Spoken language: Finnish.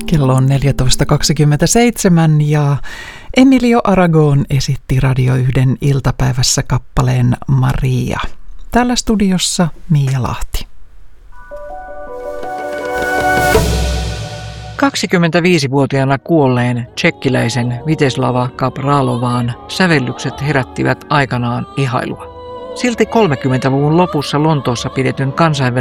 Kello on 14.27 ja Emilio Aragon esitti Radio 1 iltapäivässä kappaleen Maria. Täällä studiossa Miia Lahti. 25-vuotiaana kuolleen tšekkiläisen Viteslava Kapralovaan sävellykset herättivät aikanaan ihailua. Silti 30-luvun lopussa Lontoossa pidetyn kansainvälisen